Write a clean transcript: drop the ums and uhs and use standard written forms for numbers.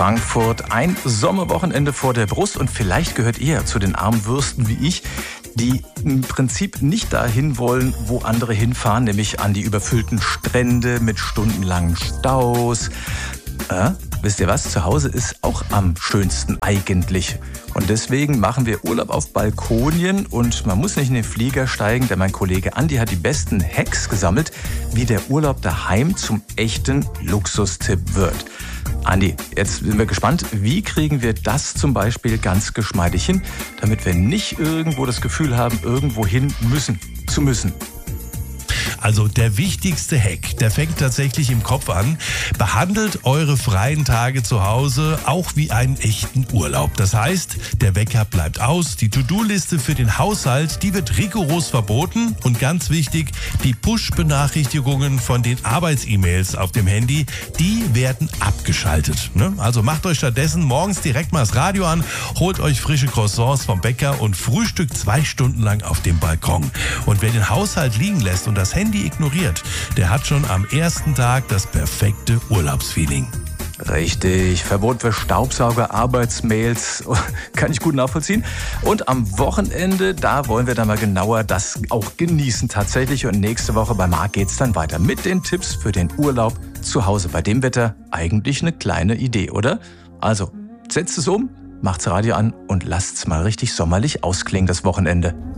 Frankfurt. Ein Sommerwochenende vor der Brust und vielleicht gehört ihr zu den armen Würsten wie ich, die im Prinzip nicht dahin wollen, wo andere hinfahren, nämlich an die überfüllten Strände mit stundenlangen Staus. Wisst ihr was? Zu Hause ist auch am schönsten eigentlich. Und deswegen machen wir Urlaub auf Balkonien und man muss nicht in den Flieger steigen, denn mein Kollege Andi hat die besten Hacks gesammelt, wie der Urlaub daheim zum echten Luxustipp wird. Andi, jetzt sind wir gespannt, wie kriegen wir das zum Beispiel ganz geschmeidig hin, damit wir nicht irgendwo das Gefühl haben, irgendwo hin zu müssen. Also der wichtigste Hack, der fängt tatsächlich im Kopf an. Behandelt eure freien Tage zu Hause auch wie einen echten Urlaub. Das heißt, der Wecker bleibt aus, die To-Do-Liste für den Haushalt, die wird rigoros verboten und ganz wichtig, die Push-Benachrichtigungen von den Arbeits-E-Mails auf dem Handy, die werden abgeschaltet. Also macht euch stattdessen morgens direkt mal das Radio an, holt euch frische Croissants vom Bäcker und frühstückt 2 Stunden lang auf dem Balkon. Und wer den Haushalt liegen lässt und das Handy ignoriert, der hat schon am ersten Tag das perfekte Urlaubsfeeling. Richtig, Verbot für Staubsauger, Arbeitsmails, kann ich gut nachvollziehen. Und am Wochenende, da wollen wir dann mal genauer das auch genießen tatsächlich. Und nächste Woche bei Marc geht's dann weiter mit den Tipps für den Urlaub zu Hause. Bei dem Wetter eigentlich eine kleine Idee, oder? Also, setzt es um, macht's Radio an und lasst's mal richtig sommerlich ausklingen das Wochenende.